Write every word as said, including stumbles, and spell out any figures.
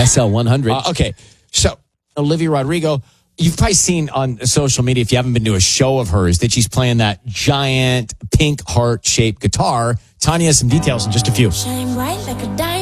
S L one hundred. Uh, okay, so Olivia Rodrigo, you've probably seen on social media, if you haven't been to a show of hers, that she's playing that giant pink heart-shaped guitar. Tanya has some details in just a few. Shine bright like a diamond.